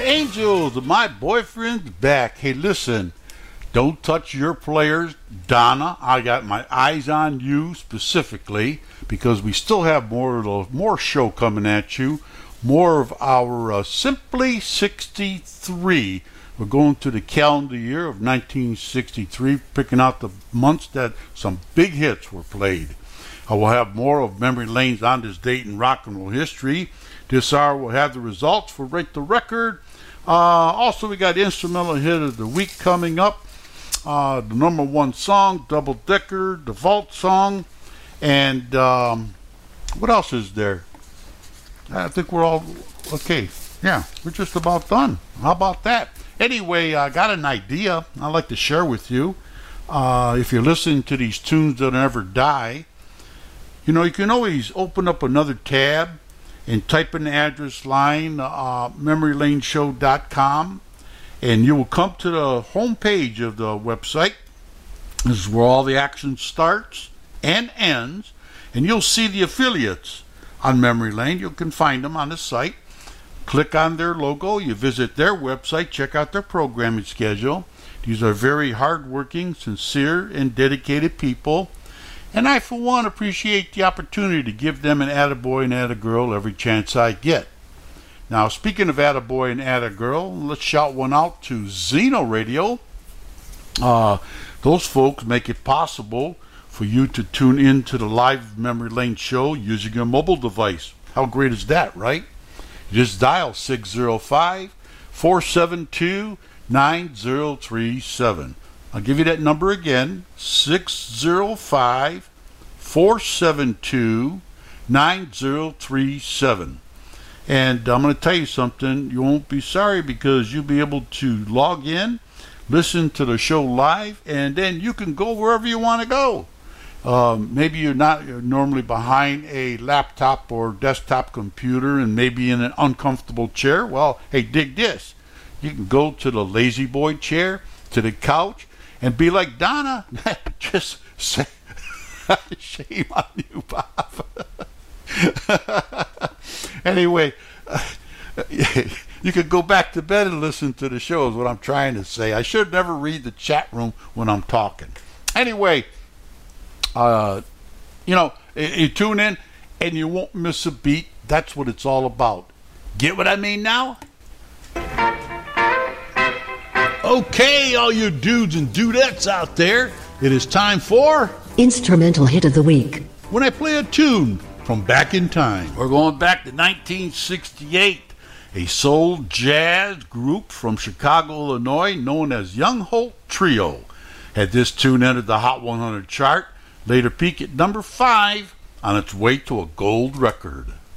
Angels, my boyfriend's back. Hey, listen, don't touch your players. Donna, I got my eyes on you specifically because we still have more show coming at you. More of our Simply 63. We're going to the calendar year of 1963, picking out the months that some big hits were played. I will have more of memory lanes on this date in rock and roll history. This hour we'll have the results for Rate the Record. Also, we got Instrumental Hit of the Week coming up. The number one song, Double Decker, the Vault song, and what else is there? I think we're all okay. Yeah, we're just about done. How about that? Anyway, I got an idea I'd like to share with you. If you're listening to these tunes that never die, you know, you can always open up another tab and type in the address line, memorylaneshow.com, and you will come to the home page of the website. This is where all the action starts and ends, and you'll see the affiliates on Memory Lane. You can find them on the site. Click on their logo, you visit their website, check out their programming schedule. These are very hardworking, sincere, and dedicated people. And I, for one, appreciate the opportunity to give them an attaboy and attagirl every chance I get. Now, speaking of attaboy and attagirl, let's shout one out to Zeno Radio. Those folks make it possible for you to tune in to the live Memory Lane show using your mobile device. How great is that, right? You just dial 605-472-9037. I'll give you that number again, 605-472-9037. And I'm going to tell you something, you won't be sorry because you'll be able to log in, listen to the show live, and then you can go wherever you want to go. Maybe you're normally behind a laptop or desktop computer and maybe in an uncomfortable chair. Well, hey, dig this. You can go to the lazy boy chair, to the couch, and be like Donna. Just say, shame on you, Bob. Anyway, you could go back to bed and listen to the show is what I'm trying to say. I should never read the chat room when I'm talking. Anyway, you know, you tune in and you won't miss a beat. That's what it's all about. Get what I mean now? Okay, all you dudes and dudettes out there, it is time for Instrumental Hit of the Week. When I play a tune from back in time. We're going back to 1968. A soul jazz group from Chicago, Illinois, known as Young Holt Trio, had this tune entered the Hot 100 chart, later peak at number 5 on its way to a gold record.